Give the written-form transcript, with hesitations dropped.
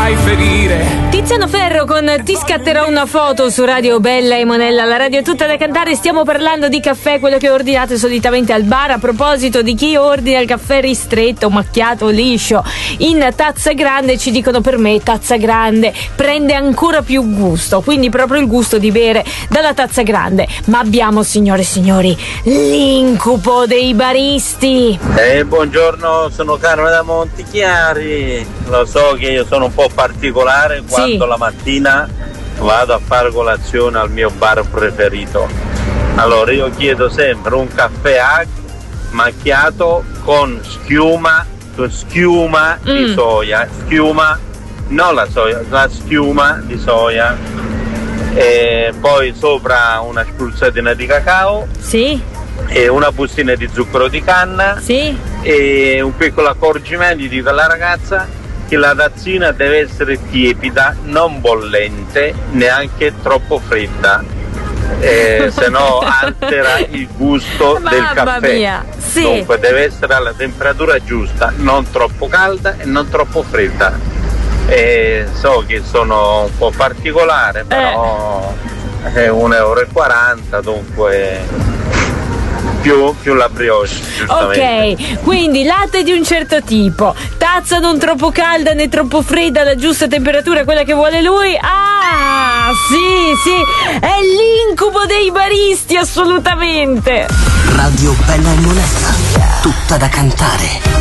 sai ferire. Tiziano Ferro con Ti scatterò una foto su Radio Bella e Monella, la radio è tutta da cantare. Stiamo parlando di caffè, quello che ordinate solitamente al bar. A proposito di chi ordina il caffè ristretto, macchiato, liscio, in tazza grande, ci dicono: per me tazza grande prende ancora più gusto, quindi proprio il gusto di bere dalla tazza grande. Ma abbiamo, signore e signori, l'incubo dei baristi. Buongiorno, sono Carlo da Montichiari. Lo so che io sono un po' particolare quando la mattina vado a fare colazione al mio bar preferito. Allora io chiedo sempre un caffè macchiato con schiuma di soia, non la soia, la schiuma di soia, e poi sopra una spruzzata di cacao, e una bustina di zucchero di canna, e un piccolo accorgimento. Gli dico alla ragazza che la tazzina deve essere tiepida, non bollente, neanche troppo fredda, se no altera il gusto del caffè. Mia. Dunque deve essere alla temperatura giusta, non troppo calda e non troppo fredda. So che sono un po' particolare, però è 1,40 €, dunque più la brioche, giustamente. Ok, quindi latte di un certo tipo, tazza non troppo calda né troppo fredda, la giusta temperatura, quella che vuole lui. Ah, sì, è l'incubo dei baristi, assolutamente. Radio Bella e Monella, tutta da cantare.